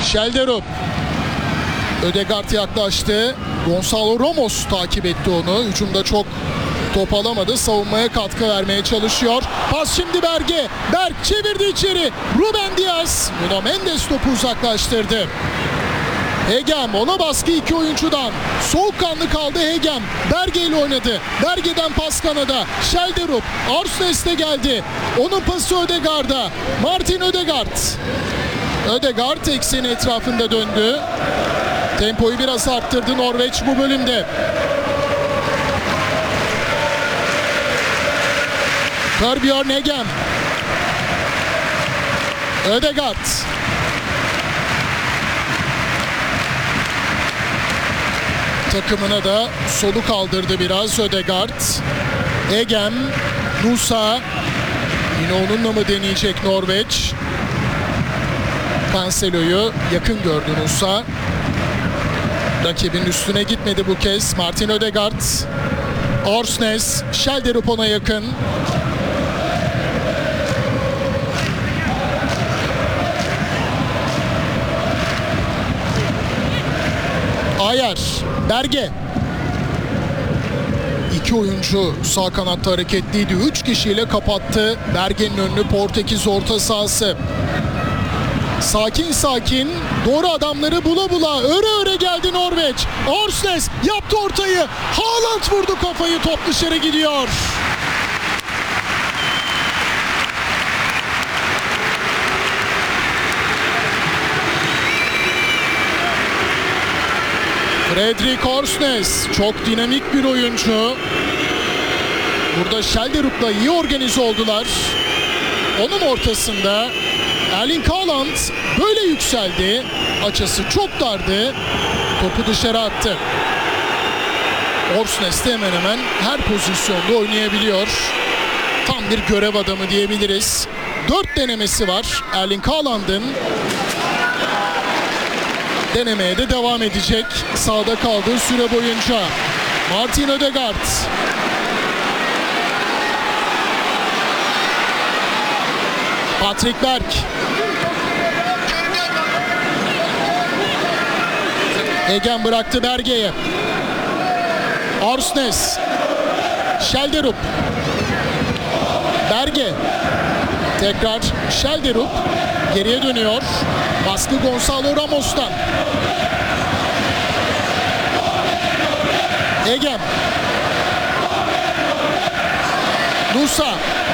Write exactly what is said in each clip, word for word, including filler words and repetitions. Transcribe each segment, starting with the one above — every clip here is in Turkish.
Schelderup. Ödegaard yaklaştı. Gonçalo Ramos takip etti onu. Hücumda çok top alamadı. Savunmaya katkı vermeye çalışıyor. Pas şimdi Berge. Berg çevirdi içeri. Ruben Dias. Nuno Mendes topu uzaklaştırdı. Hegem, ona baskı iki oyuncudan. Soğukkanlı kaldı Hegem. Berge ile oynadı. Berge'den pas kanada. Schelderup. Arsnes'te geldi. Onun pası Ödegaard'a. Martin Ödegaard. Ödegaard ekseni etrafında döndü. Tempoyu biraz arttırdı Norveç bu bölümde. Torbjørn Hegem. Ödegaard. Takımına da soluk kaldırdı biraz Ödegaard. Hegem, Nusa. Yine onunla mı deneyecek Norveç? Cancelo'yu yakın gördü Nusa. Rakibin üstüne gitmedi bu kez. Martin Ödegaard. Arsnes. Schelderup ona yakın. Ayer. Berge. İki oyuncu sağ kanatta hareketliydi. Üç kişiyle kapattı Berge'nin önünü Portekiz orta sahası. Sakin sakin doğru adamları bula bula öre öre geldi Norveç. Arsnes yaptı ortayı. Haaland vurdu kafayı, top dışarı gidiyor. Fredrik Arsnes çok dinamik bir oyuncu. Burada Schelderup'la iyi organize oldular. Onun ortasında Erling Haaland böyle yükseldi. Açısı çok dardı. Topu dışarı attı. Arsnes de hemen hemen her pozisyonda oynayabiliyor. Tam bir görev adamı diyebiliriz. Dört denemesi var Erling Haaland'ın. Denemeye de devam edecek sahada kaldığı süre boyunca. Martin Ödegaard. Patrick Berg. Hegem bıraktı Berge'ye. Arsnes. Schelderup. Berge. Tekrar Schelderup. Geriye dönüyor. Baskı Gonçalo Ramos'tan. Hegem. Nusa.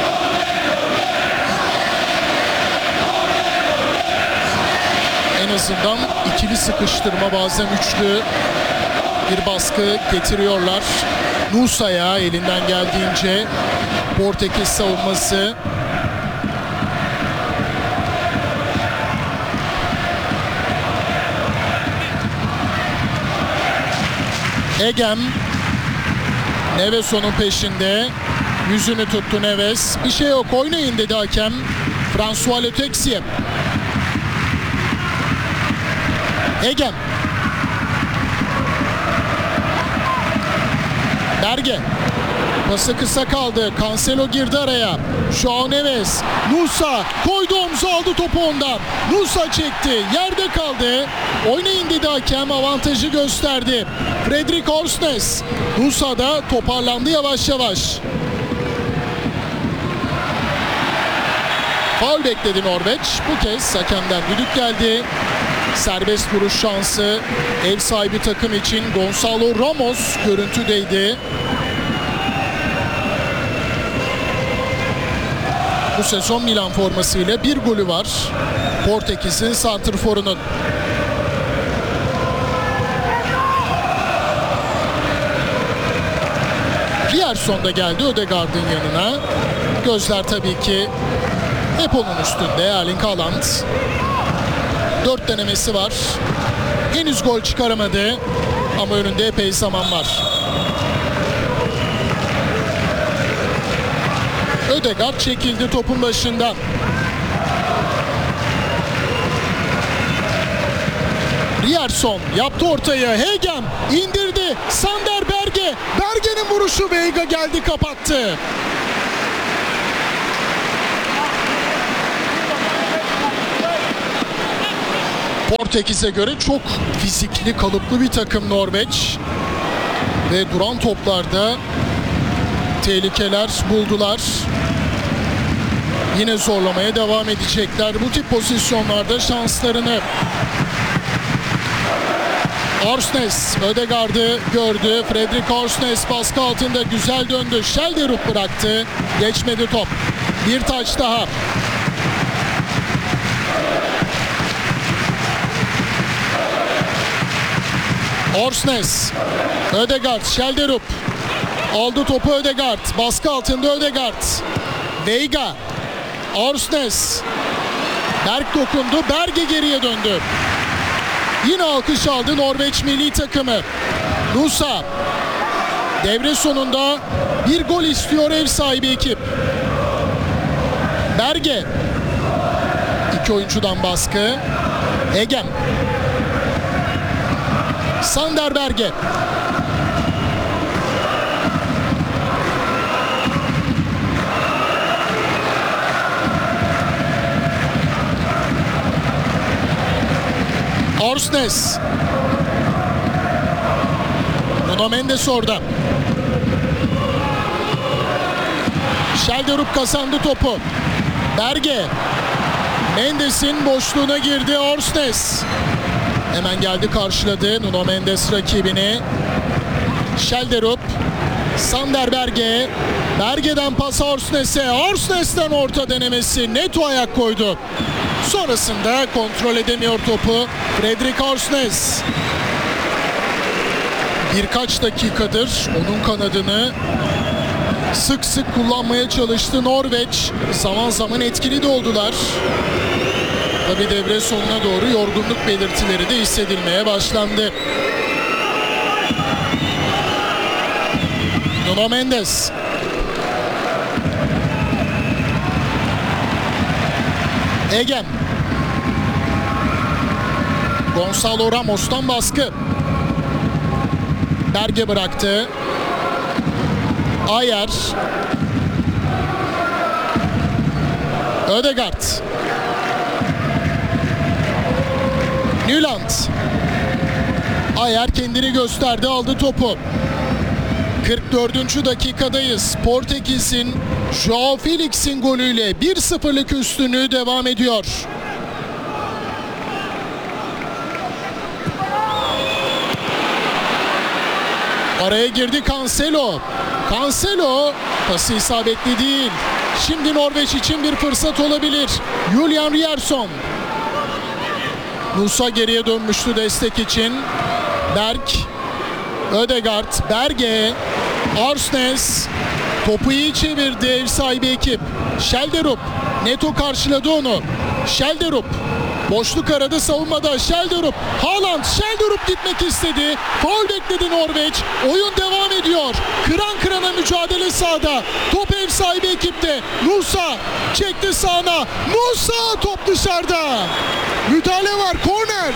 En azından ikili sıkıştırma, bazen üçlü bir baskı getiriyorlar. Nusa'ya elinden geldiğince Portekiz savunması. Hegem. Neves onun peşinde. Yüzünü tuttu Neves. Bir şey yok, oynayın dedi hakem. François Le Texier. Hegem. Berge. Pası kısa kaldı. Cancelo girdi araya. João Neves. Nusa koydu, omzu aldı topu ondan. Nusa çekti. Yerde kaldı. Oynayın dedi hakem. Avantajı gösterdi. Fredrik Arsnes. Nusa da toparlandı yavaş yavaş. Faul bekledi Norveç. Bu kez hakemden düdük geldi. Serbest vuruş şansı ev sahibi takım için. Gonçalo Ramos görüntüdeydi. Bu sezon Milan formasıyla bir golü var Portekiz'in santrforunun. Rierson da geldi Ödegaard'ın yanına. Gözler tabii ki hep onun üstünde. Erling Haaland. Dört denemesi var. Henüz gol çıkaramadı. Ama önünde epey zaman var. Ödegaard çekildi topun başından. Rierson yaptı ortaya. Hegem indirdi. Sander Berge. Berge'nin vuruşu, Veiga geldi kapattı. Portekiz'e göre çok fizikli, kalıplı bir takım Norveç. Ve duran toplarda tehlikeler buldular. Yine zorlamaya devam edecekler bu tip pozisyonlarda şanslarını. Orsnes Ødegaard'ı gördü. Fredrik Orsnes baskı altında güzel döndü. Schelderup bıraktı. Geçmedi top. Bir taç daha. Orsnes, Ødegaard, Schelderup aldı topu. Ødegaard baskı altında. Ødegaard, Veiga, Orsnes, Berg dokundu. Berge geriye döndü. Yine alkış aldı Norveç milli takımı. Nusa devre sonunda bir gol istiyor ev sahibi ekip. Berge, iki oyuncudan baskı. Egem, Sander Berge, Orsnes, Nuno Mendes orada. Schelderup kazandı topu. Berge, Mendes'in boşluğuna girdi. Orsnes hemen geldi, karşıladı Nuno Mendes rakibini. Schelderup, Sander Berge, Berge'den pas Orsnes'e. Orsnes'ten orta denemesi, Neto ayak koydu. Sonrasında kontrol edemiyor topu Fredrik Orsnes. Birkaç dakikadır onun kanadını sık sık kullanmaya çalıştı Norveç. Zaman zaman etkili de oldular. Tabii devre sonuna doğru yorgunluk belirtileri de hissedilmeye başlandı. Nuno Mendes. Egem. Gonçalo Ramos'tan baskı. Berge bıraktı. Ayer. Ødegaard. Nyland. Ayer kendini gösterdi, aldı topu. kırk dördüncü dakikadayız. Portekiz'in Joao Felix'in golüyle bir sıfırlık üstünlüğü devam ediyor. Araya girdi Cancelo. Cancelo pası isabetli değil. Şimdi Norveç için bir fırsat olabilir. Julian Ryerson. Nusa geriye dönmüştü destek için. Berg, Ødegaard, Berge, Orsnes topu iyi çevirdi ev sahibi ekip. Schelderup, Neto karşıladı onu. Schelderup boşluk aradı savunmada. Schelderup, Haaland, Schelderup gitmek istedi. Faul bekledi Norveç. Oyun devam ediyor. Kıran kırana mücadele sahada. Top ev sahibi ekipte. Nusa çekti sağına. Nusa, top dışarıda. Müdahale var, korner.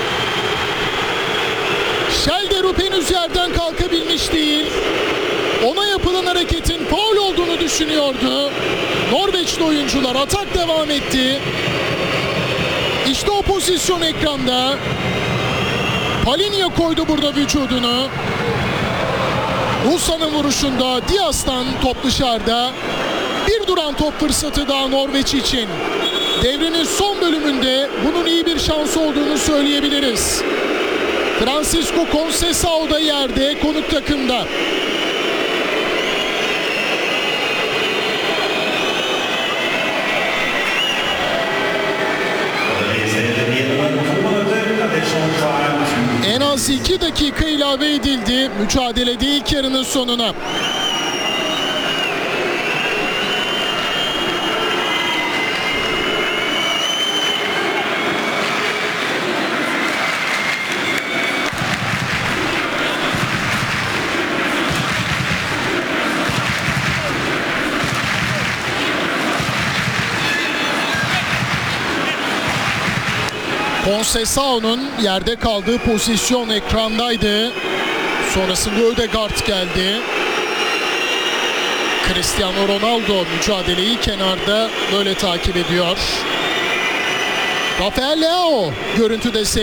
Schelderup henüz yerden kalkabilmiş değil. Ona yapılan hareketin faul olduğunu düşünüyordu. Norveçli oyuncular, atak devam etti. İşte o pozisyon ekranda. Palhinha koydu burada vücudunu. Nusa'nın vuruşunda Dias'tan top dışarıda. Bir duran top fırsatı daha Norveç için. Devrenin son bölümünde bunun iyi bir şans olduğunu söyleyebiliriz. Francisco Conceição da yerde, konuk takımda. En az iki dakika ilave edildi mücadelede ilk yarının sonuna. Conceição'nun yerde kaldığı pozisyon ekrandaydı. Sonrasında Ødegaard geldi. Cristiano Ronaldo mücadeleyi kenarda böyle takip ediyor. Rafael Leao görüntüde